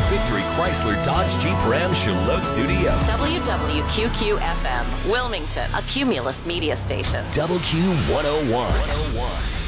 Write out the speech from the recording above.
Victory Chrysler Dodge Jeep Ram Charlotte Studio. WWQQ-FM, Wilmington, a Cumulus media station. WQ101.